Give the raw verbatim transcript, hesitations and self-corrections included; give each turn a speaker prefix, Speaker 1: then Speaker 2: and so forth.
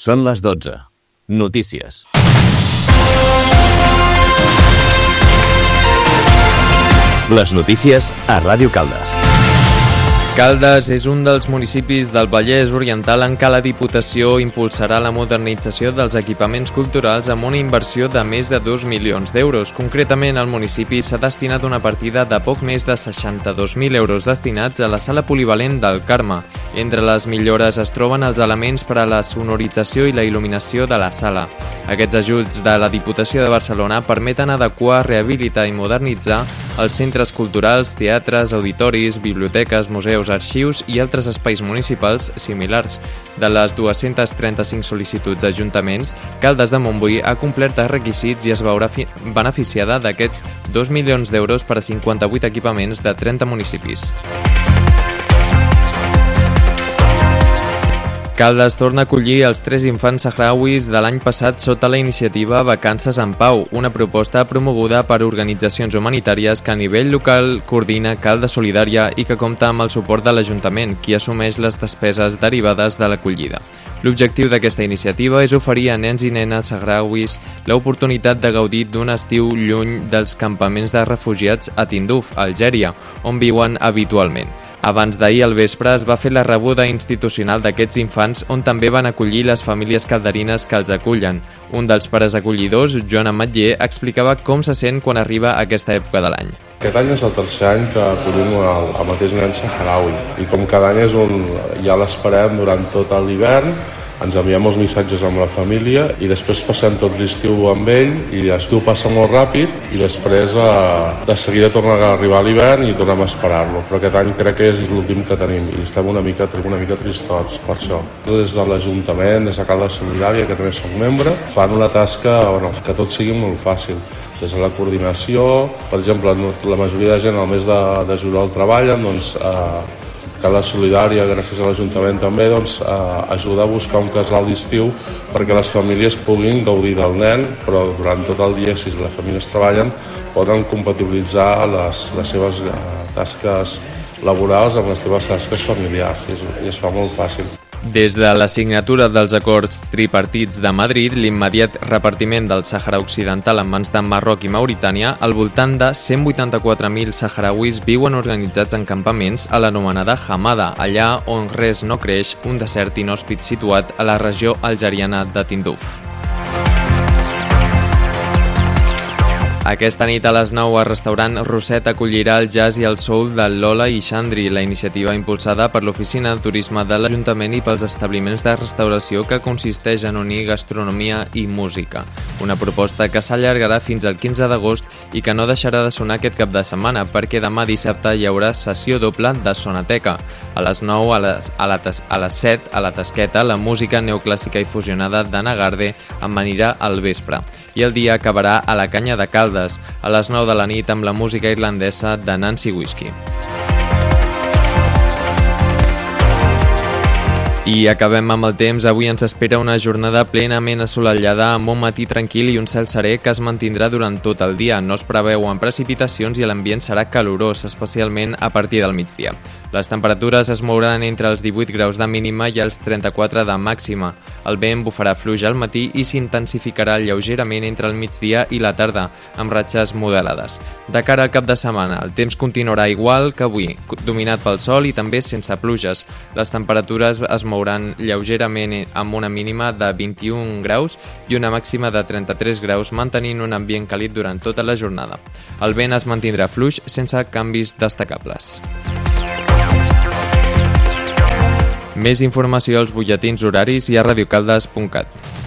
Speaker 1: Són les dotze. Notícies. Les notícies a Ràdio Caldes.
Speaker 2: Caldes és un dels municipis del Vallès Oriental en què la Diputació impulsarà la modernització dels equipaments culturals amb una inversió de més de dos milions d'euros. Concretament, al municipi s'ha destinat una partida de poc més de seixanta-dos mil euros destinats a la sala polivalent del Carme. Entre les millores es troben els elements per a la sonorització i la il·luminació de la sala. Aquests ajuts de la Diputació de Barcelona permeten adequar, rehabilitar i modernitzar els centres culturals, teatres, auditoris, biblioteques, museus, arxius i altres espais municipals similars. De les dues-centes trenta-cinc sol·licituds d'ajuntaments, Caldes de Montbui ha complert els requisits i es veurà beneficiada d'aquests dos milions d'euros per a cinquanta-vuit equipaments de trenta municipis. Caldes torna a acollir els tres infants sahrauis de l'any passat sota la iniciativa Vacances en Pau, una proposta promoguda per organitzacions humanitàries que a nivell local coordina Caldes Solidària i que compta amb el suport de l'Ajuntament, qui assumeix les despeses derivades de l'acollida. L'objectiu d'aquesta iniciativa és oferir a nens i nenes sahrauis l'oportunitat de gaudir d'un estiu lluny dels campaments de refugiats a Tinduf, Algèria, on viuen habitualment. Abans d'ahir al vespre es va fer la rebuda institucional d'aquests infants on també van acollir les famílies calderines que els acullen. Un dels pares acollidors, Joan Ametller, explicava com se sent quan arriba aquesta època de l'any.
Speaker 3: Aquest any és el tercer any que acollim el, el mateix nen saharaui i com cada any és un, ja l'esperem durant tot l'hivern, ens enviem els missatges amb la família i després passem tot l'estiu amb ell i l'estiu passa molt ràpid i després eh, de seguida torna a arribar l'hivern i tornem a esperar-lo. Però aquest any crec que és l'últim que tenim i estem una mica, una mica tristots per això. Des de l'Ajuntament, des de Caldes Solidària, que també soc membre, fan una tasca bueno, que tot sigui molt fàcil. Des de la coordinació, per exemple, la majoria de gent al mes de, de juliol treballen, doncs eh, Caldes Solidària, gràcies a l'Ajuntament també, doncs, eh, ajuda a buscar un casal d'estiu perquè les famílies puguin gaudir del nen, però durant tot el dia, si les famílies treballen, poden compatibilitzar les, les seves eh, tasques laborals amb les seves tasques familiars i es, i es fa molt fàcil.
Speaker 2: Des de la signatura dels acords tripartits de Madrid, l'immediat repartiment del Sàhara Occidental en mans de Marroc i Mauritània, al voltant de cent vuitanta-quatre mil sahrauis viuen organitzats en campaments a l'anomenada Hamada, allà on res no creix, un desert inhòspit situat a la regió algeriana de Tinduf. Aquesta nit a les nou el restaurant Roset acollirà el jazz i el soul de Lola i Xandri, la iniciativa impulsada per l'Oficina de Turisme de l'Ajuntament i pels establiments de restauració que consisteix en unir gastronomia i música. Una proposta que s'allargarà fins al quinze d'agost i que no deixarà de sonar aquest cap de setmana perquè demà dissabte hi haurà sessió doble de Sonateca. A les nou, a les, a la, a les set, a la Tasqueta, la música neoclàssica i fusionada d'Anna Garde amanirà al vespre. I el dia acabarà a la Canya de Caldes, a les nou de la nit amb la música irlandesa de Nancy Whiskey. I acabem amb el temps. Avui ens espera una jornada plenament assolellada amb un matí tranquil i un cel serè que es mantindrà durant tot el dia. No es preveuen precipitacions i l'ambient serà calorós, especialment a partir del migdia. Les temperatures es mouran entre els divuit graus de mínima i els trenta-quatre de màxima. El vent bufarà fluix al matí i s'intensificarà lleugerament entre el migdia i la tarda, amb ratxes moderades. De cara al cap de setmana, el temps continuarà igual que avui, dominat pel sol i també sense pluges. Les temperatures es mouran lleugerament amb una mínima de vint-i-un graus i una màxima de trenta-tres graus, mantenint un ambient càlid durant tota la jornada. El vent es mantindrà fluix sense canvis destacables. Més informació als butlletins horaris i a radiocaldes punt cat.